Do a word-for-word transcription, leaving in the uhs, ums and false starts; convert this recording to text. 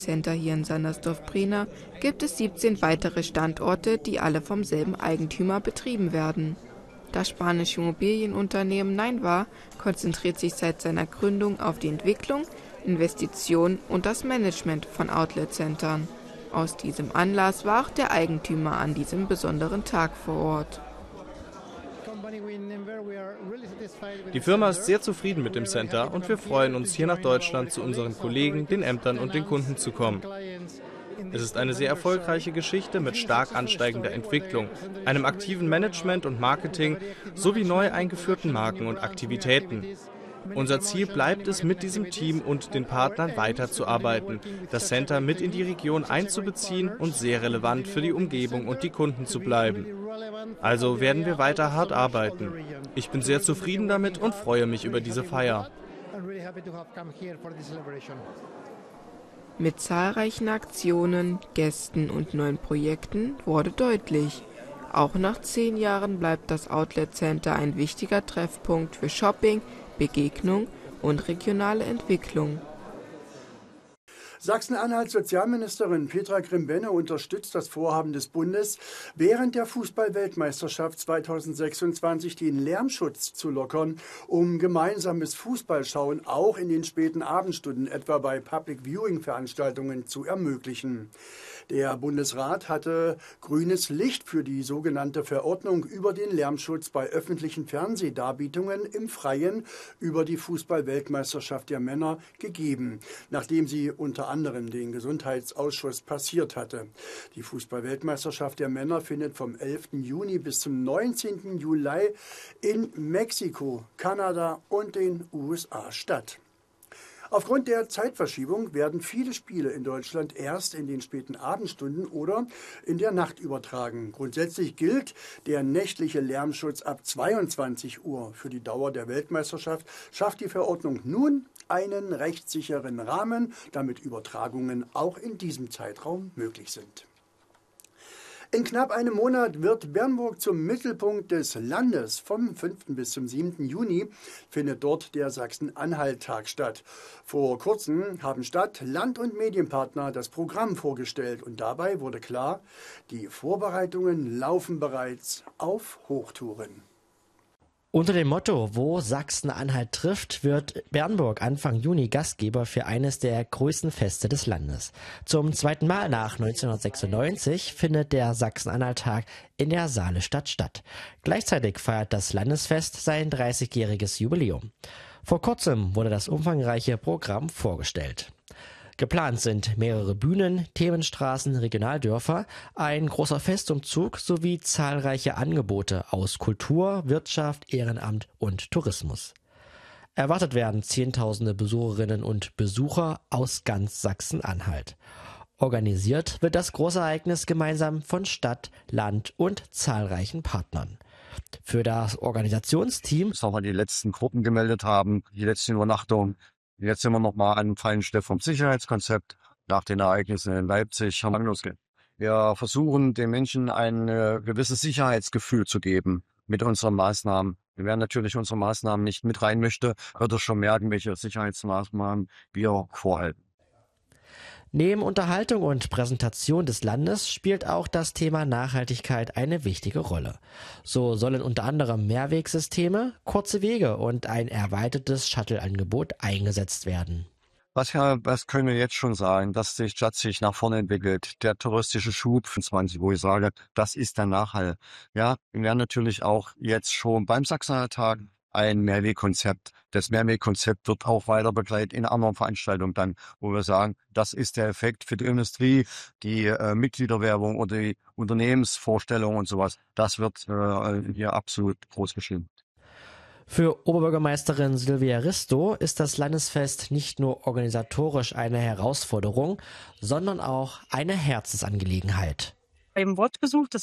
Center hier in Sandersdorf-Prena gibt es siebzehn weitere Standorte, die alle vom selben Eigentümer betrieben werden. Das spanische Immobilienunternehmen Neinva konzentriert sich seit seiner Gründung auf die Entwicklung, Investition und das Management von Outlet-Centern. Aus diesem Anlass war auch der Eigentümer an diesem besonderen Tag vor Ort. Die Firma ist sehr zufrieden mit dem Center und wir freuen uns, hier nach Deutschland zu unseren Kollegen, den Ämtern und den Kunden zu kommen. Es ist eine sehr erfolgreiche Geschichte mit stark ansteigender Entwicklung, einem aktiven Management und Marketing sowie neu eingeführten Marken und Aktivitäten. Unser Ziel bleibt es, mit diesem Team und den Partnern weiterzuarbeiten, das Center mit in die Region einzubeziehen und sehr relevant für die Umgebung und die Kunden zu bleiben. Also werden wir weiter hart arbeiten. Ich bin sehr zufrieden damit und freue mich über diese Feier. Mit zahlreichen Aktionen, Gästen und neuen Projekten wurde deutlich: Auch nach zehn Jahren bleibt das Outlet Center ein wichtiger Treffpunkt für Shopping, Begegnung und regionale Entwicklung. Sachsen-Anhalts Sozialministerin Petra Grimm-Benne unterstützt das Vorhaben des Bundes, während der Fußball-Weltmeisterschaft zweitausendsechsundzwanzig den Lärmschutz zu lockern, um gemeinsames Fußballschauen auch in den späten Abendstunden, etwa bei Public-Viewing-Veranstaltungen, zu ermöglichen. Der Bundesrat hatte grünes Licht für die sogenannte Verordnung über den Lärmschutz bei öffentlichen Fernsehdarbietungen im Freien über die Fußball-Weltmeisterschaft der Männer gegeben, nachdem sie unter anderem den Gesundheitsausschuss passiert hatte. Die Fußball-Weltmeisterschaft der Männer findet vom elften Juni bis zum neunzehnten Juli in Mexiko, Kanada und den U S A statt. Aufgrund der Zeitverschiebung werden viele Spiele in Deutschland erst in den späten Abendstunden oder in der Nacht übertragen. Grundsätzlich gilt der nächtliche Lärmschutz ab zweiundzwanzig Uhr. Für die Dauer der Weltmeisterschaft schafft die Verordnung nun einen rechtssicheren Rahmen, damit Übertragungen auch in diesem Zeitraum möglich sind. In knapp einem Monat wird Bernburg zum Mittelpunkt des Landes. Vom fünften bis zum siebten Juni findet dort der Sachsen-Anhalt-Tag statt. Vor kurzem haben Stadt, Land und Medienpartner das Programm vorgestellt und dabei wurde klar, die Vorbereitungen laufen bereits auf Hochtouren. Unter dem Motto „Wo Sachsen-Anhalt trifft“ wird Bernburg Anfang Juni Gastgeber für eines der größten Feste des Landes. Zum zweiten Mal nach neunzehnhundertsechsundneunzig findet der Sachsen-Anhalt-Tag in der Saalestadt statt. Gleichzeitig feiert das Landesfest sein dreißigjähriges Jubiläum. Vor kurzem wurde das umfangreiche Programm vorgestellt. Geplant sind mehrere Bühnen, Themenstraßen, Regionaldörfer, ein großer Festumzug sowie zahlreiche Angebote aus Kultur, Wirtschaft, Ehrenamt und Tourismus. Erwartet werden Zehntausende Besucherinnen und Besucher aus ganz Sachsen-Anhalt. Organisiert wird das Großereignis gemeinsam von Stadt, Land und zahlreichen Partnern. Für das Organisationsteam, sagen wir, die letzten Gruppen gemeldet haben, die letzten Übernachtungen. Jetzt sind wir nochmal an einem feinen Schliff vom Sicherheitskonzept nach den Ereignissen in Leipzig. Haben wir losgehen. Wir versuchen, den Menschen ein äh, gewisses Sicherheitsgefühl zu geben mit unseren Maßnahmen. Wir werden natürlich unsere Maßnahmen nicht mit rein möchte, wird er schon merken, welche Sicherheitsmaßnahmen wir vorhalten. Neben Unterhaltung und Präsentation des Landes spielt auch das Thema Nachhaltigkeit eine wichtige Rolle. So sollen unter anderem Mehrwegsysteme, kurze Wege und ein erweitertes Shuttle-Angebot eingesetzt werden. Was, ja, was können wir jetzt schon sagen, dass die Stadt sich nach vorne entwickelt. Der touristische Schub von zwanzig, wo ich sage, das ist der Nachhall. Ja, wir werden natürlich auch jetzt schon beim Sachsen-Anhalt-Tag ein Mehrwegkonzept. Das Mehrwegkonzept wird auch weiter begleitet in anderen Veranstaltungen dann, wo wir sagen, das ist der Effekt für die Industrie, die äh, Mitgliederwerbung oder die Unternehmensvorstellung und sowas. Das wird äh, hier absolut groß geschrieben. Für Oberbürgermeisterin Silvia Risto ist das Landesfest nicht nur organisatorisch eine Herausforderung, sondern auch eine Herzensangelegenheit. Beim Wort gesucht, das